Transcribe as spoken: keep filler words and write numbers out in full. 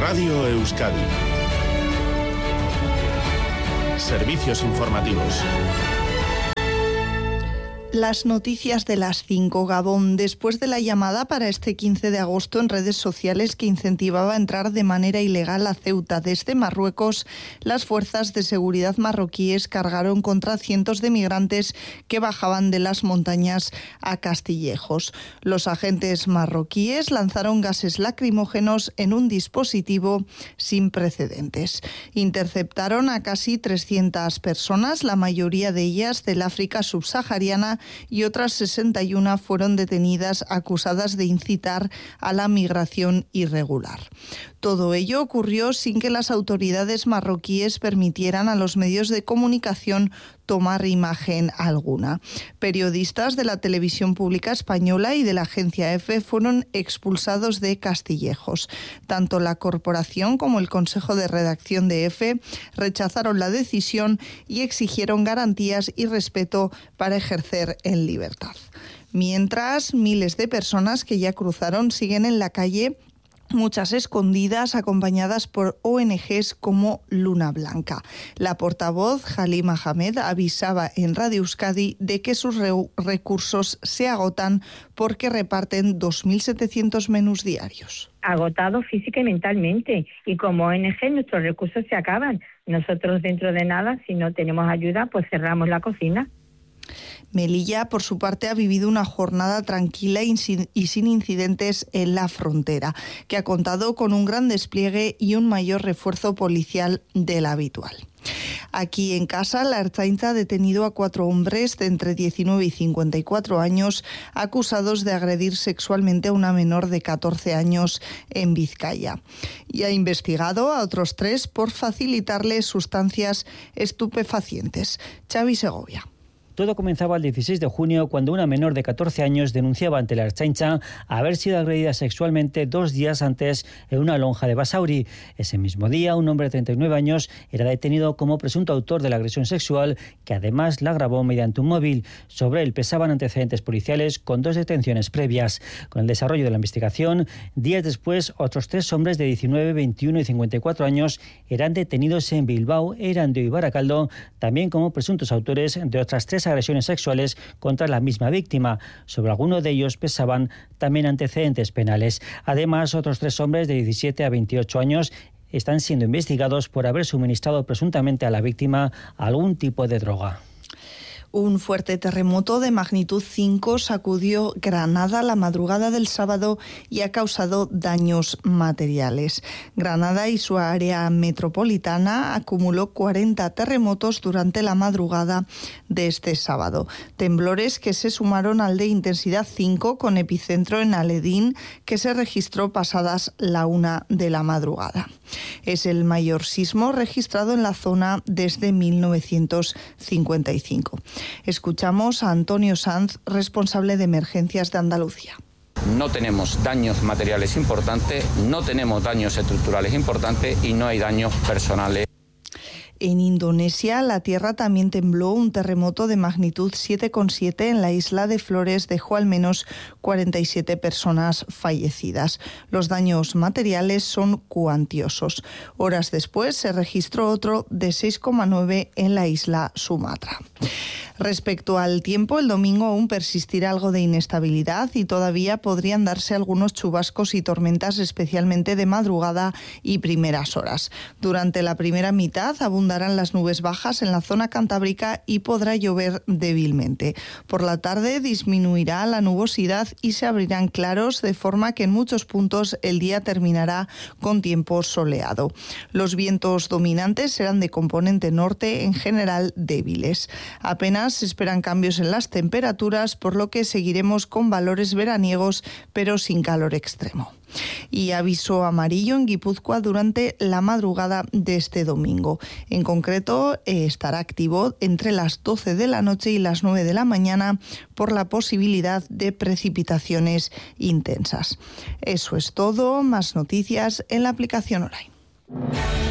Radio Euskadi. Servicios informativos. Las noticias de las cinco. Gabón. Después de la llamada para este quince de agosto en redes sociales que incentivaba a entrar de manera ilegal a Ceuta desde Marruecos, las fuerzas de seguridad marroquíes cargaron contra cientos de migrantes que bajaban de las montañas a Castillejos. Los agentes marroquíes lanzaron gases lacrimógenos en un dispositivo sin precedentes. Interceptaron a casi trescientas personas, la mayoría de ellas del África subsahariana, y otras sesenta y una fueron detenidas acusadas de incitar a la migración irregular. Todo ello ocurrió sin que las autoridades marroquíes permitieran a los medios de comunicación tomar imagen alguna. Periodistas de la televisión pública española y de la agencia EFE fueron expulsados de Castillejos. Tanto la corporación como el consejo de redacción de EFE rechazaron la decisión y exigieron garantías y respeto para ejercer en libertad. Mientras, miles de personas que ya cruzaron siguen en la calle, muchas escondidas, acompañadas por O N Ges como Luna Blanca. La portavoz, Halima Hamed, avisaba en Radio Euskadi de que sus re- recursos se agotan porque reparten dos mil setecientos menús diarios. Agotado física y mentalmente. Y como O N G nuestros recursos se acaban. Nosotros dentro de nada, si no tenemos ayuda, pues cerramos la cocina. Melilla, por su parte, ha vivido una jornada tranquila y sin incidentes en la frontera, que ha contado con un gran despliegue y un mayor refuerzo policial del habitual. Aquí en casa, la Ertzaintza ha detenido a cuatro hombres de entre diecinueve y cincuenta y cuatro años acusados de agredir sexualmente a una menor de catorce años en Vizcaya. Y ha investigado a otros tres por facilitarle sustancias estupefacientes. Xavi Segovia. Todo comenzaba el dieciséis de junio cuando una menor de catorce años denunciaba ante la Ertzaintza haber sido agredida sexualmente dos días antes en una lonja de Basauri. Ese mismo día, un hombre de treinta y nueve años era detenido como presunto autor de la agresión sexual, que además la grabó mediante un móvil. Sobre él pesaban antecedentes policiales con dos detenciones previas. Con el desarrollo de la investigación, días después, otros tres hombres de diecinueve, veintiuno y cincuenta y cuatro años eran detenidos en Bilbao, Erandio y Baracaldo, también como presuntos autores de otras tres agresiones sexuales contra la misma víctima. Sobre alguno de ellos pesaban también antecedentes penales. Además, otros tres hombres de diecisiete a veintiocho años están siendo investigados por haber suministrado presuntamente a la víctima algún tipo de droga. Un fuerte terremoto de magnitud cinco sacudió Granada la madrugada del sábado y ha causado daños materiales. Granada y su área metropolitana acumuló cuarenta terremotos durante la madrugada de este sábado. Temblores que se sumaron al de intensidad cinco con epicentro en Aledín, que se registró pasadas la una de la madrugada. Es el mayor sismo registrado en la zona desde mil novecientos cincuenta y cinco. Escuchamos a Antonio Sanz, responsable de emergencias de Andalucía. No tenemos daños materiales importantes, no tenemos daños estructurales importantes y no hay daños personales. En Indonesia, la tierra también tembló. Un terremoto de magnitud siete coma siete en la isla de Flores dejó al menos cuarenta y siete personas fallecidas. Los daños materiales son cuantiosos. Horas después se registró otro de seis coma nueve en la isla Sumatra. Respecto al tiempo, el domingo aún persistirá algo de inestabilidad y todavía podrían darse algunos chubascos y tormentas, especialmente de madrugada y primeras horas. Durante la primera mitad abundarán las nubes bajas en la zona cantábrica y podrá llover débilmente. Por la tarde disminuirá la nubosidad y se abrirán claros, de forma que en muchos puntos el día terminará con tiempo soleado. Los vientos dominantes serán de componente norte, en general débiles. Apenas se esperan cambios en las temperaturas, por lo que seguiremos con valores veraniegos, pero sin calor extremo. Y aviso amarillo en Guipúzcoa durante la madrugada de este domingo. En concreto, eh, estará activo entre las doce de la noche y las nueve de la mañana por la posibilidad de precipitaciones intensas. Eso es todo. Más noticias en la aplicación Orain.